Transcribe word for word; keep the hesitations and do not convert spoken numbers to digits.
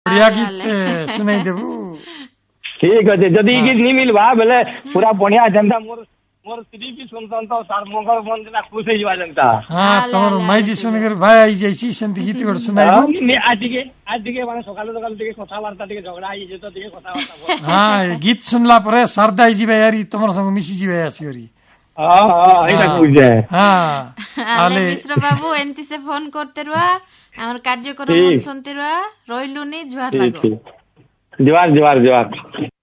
बढ़िया गीत सुनाई देबू। ठीक अच्छे जदि गीत नहीं मिलवा बेले पूरा बढ़िया जनता मोर मोर सीडी भी सुनतन तो सार मंगल मन जना खुश हो जीवा जनता। हां तमर माइजी सुनकर भाई आई जाईची सेंती गीत गड सुनाइबू। ने आज के आज के माने सकाले सकाले टिके कथा वार्ता टिके झगड़ा आई जे तो टिके कथा वार्ता। हां गीत सुनला परे सरदाई जीवा यारी तमर संग मिसी जीवा आसीरी। हां हां एटा बुझे। हां आले मिश्र बाबू एंती से फोन करते रुआ हमर कार्यक्रम सुनते रुआ रोइलुनी जुहार लागो। जुहार जुहार जुहार।